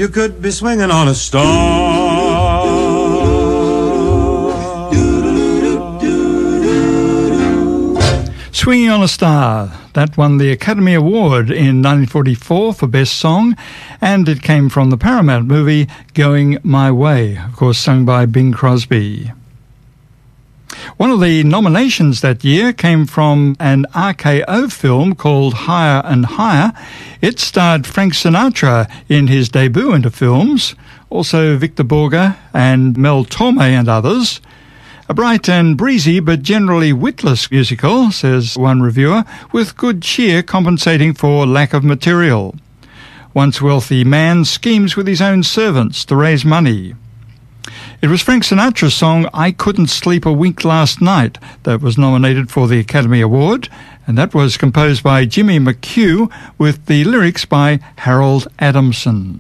You could be swinging on a star. Swinging on a Star. That won the Academy Award in 1944 for Best Song, and it came from the Paramount movie Going My Way, of course sung by Bing Crosby. One of the nominations that year came from an RKO film called Higher and Higher. It starred Frank Sinatra in his debut into films, also Victor Borge and Mel Torme and others. A bright and breezy but generally witless musical, says one reviewer, with good cheer compensating for lack of material. Once wealthy man schemes with his own servants to raise money. It was Frank Sinatra's song I Couldn't Sleep a Wink Last Night that was nominated for the Academy Award, and that was composed by Jimmy McHugh with the lyrics by Harold Adamson.